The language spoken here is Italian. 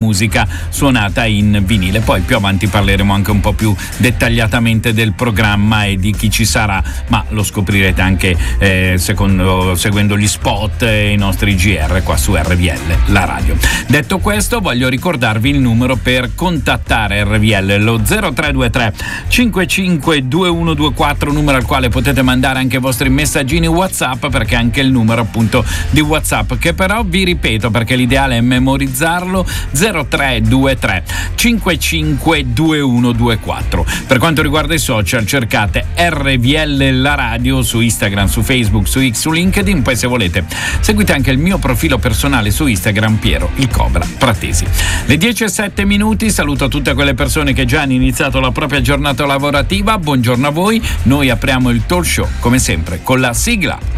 musica suonata in vinile. Poi più avanti parleremo anche un po' più dettagliatamente del programma e di chi ci sarà, ma lo scoprirete anche seguendo gli spot e i nostri GR qua su RVL, la radio. Detto questo, voglio ricordarvi il numero per contattare RVL, lo 0323 552124, numero al quale potete mandare anche i vostri messaggini WhatsApp, perché è anche il numero appunto di WhatsApp, che però vi ripeto perché l'ideale è memorizzarlo: 0323 552124. Per quanto riguarda i social, cercate RVL la radio su Instagram, su Facebook, su X, su LinkedIn. Poi se volete seguite anche il mio profilo personale su Instagram, Piero il Cobra Pratesi. Le 10:07, saluto tutte quelle persone che già hanno iniziato la propria giornata lavorativa. Buongiorno a voi, noi apriamo il talk show come sempre con la sigla.